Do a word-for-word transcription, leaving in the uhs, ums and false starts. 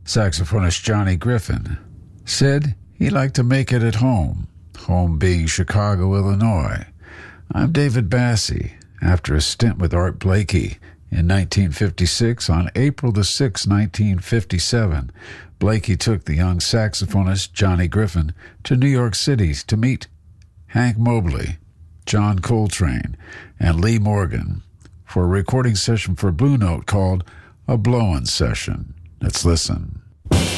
Saxophonist Johnny Griffin said he liked to make it at home, home being Chicago, Illinois. I'm David Bassie. After a stint with Art Blakey in nineteen fifty-six, on April the sixth, nineteen fifty-seven, Blakey took the young saxophonist Johnny Griffin to New York City to meet Hank Mobley, John Coltrane, and Lee Morgan for a recording session for Blue Note called A Blowin' Session. Let's listen.